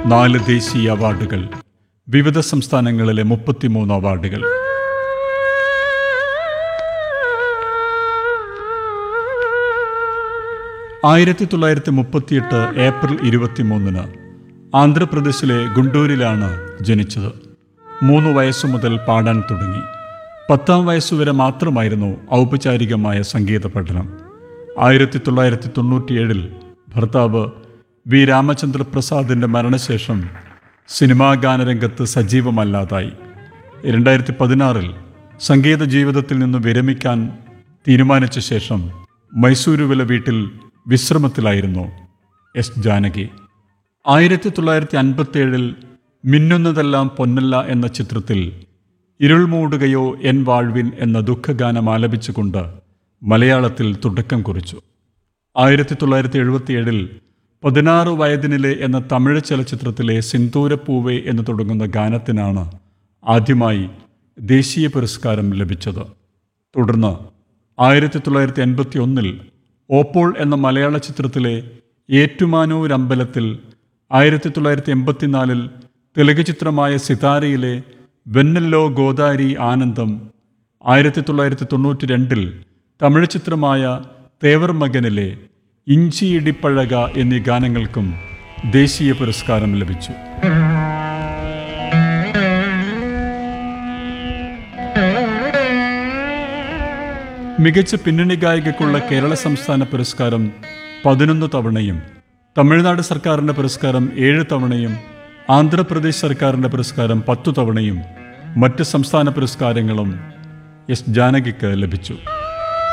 4 ദേശീയ അവാർഡുകൾ, വിവിധ സംസ്ഥാനങ്ങളിലെ 33 അവാർഡുകൾ. ഏപ്രിൽ 23 ആന്ധ്രാപ്രദേശിലെ ഗുണ്ടൂരിലാണ് ജനിച്ചത്. 3 വയസ്സു മുതൽ പാടാൻ തുടങ്ങി. 10ാം വയസ്സുവരെ മാത്രമായിരുന്നു ഔപചാരികമായ സംഗീത പഠനം. 1997 ഭർത്താവ് വി രാമചന്ദ്ര പ്രസാദിൻ്റെ മരണശേഷം സിനിമാ ഗാനരംഗത്ത് സജീവമല്ലാതായി. 2016 സംഗീത ജീവിതത്തിൽ നിന്ന് വിരമിക്കാൻ തീരുമാനിച്ച ശേഷം മൈസൂരുവിലെ വീട്ടിൽ വിശ്രമത്തിലായിരുന്നു എസ് ജാനകി. 1957 മിന്നുന്നതെല്ലാം പൊന്നല്ല എന്ന ചിത്രത്തിൽ ഇരുൾ മൂടുകയോ എൻ വാഴ്വിൻ എന്ന ദുഃഖഗാനം ആലപിച്ചുകൊണ്ട് മലയാളത്തിൽ തുടക്കം കുറിച്ചു. 1977 16 വയതിനിലെ എന്ന തമിഴ് ചലച്ചിത്രത്തിലെ സിന്ദൂരപ്പൂവേ എന്ന് തുടങ്ങുന്ന ഗാനത്തിനാണ് ആദ്യമായി ദേശീയ പുരസ്കാരം ലഭിച്ചത്. തുടർന്ന് 1981 ഓപ്പോൾ എന്ന മലയാള ചിത്രത്തിലെ ഏറ്റുമാനൂരമ്പലത്തിൽ, 1984 തെലുങ്ക് ചിത്രമായ സിതാരയിലെ വെന്നല്ലോ ഗോദാരി ആനന്ദം, 1992 തമിഴ് ചിത്രമായ തേവർ മകനിലെ ഇഞ്ചി ഇടിപ്പഴക എന്നീ ഗാനങ്ങൾക്കും ദേശീയ പുരസ്കാരം ലഭിച്ചു. മികച്ച പിന്നണി ഗായികയ്ക്കുള്ള കേരള സംസ്ഥാന പുരസ്കാരം 11 തവണയും, തമിഴ്നാട് സർക്കാരിൻ്റെ പുരസ്കാരം 7 തവണയും, ആന്ധ്രാപ്രദേശ് സർക്കാരിൻ്റെ പുരസ്കാരം 10 തവണയും മറ്റ് സംസ്ഥാന പുരസ്കാരങ്ങളും എസ് ജാനകിക്ക് ലഭിച്ചു.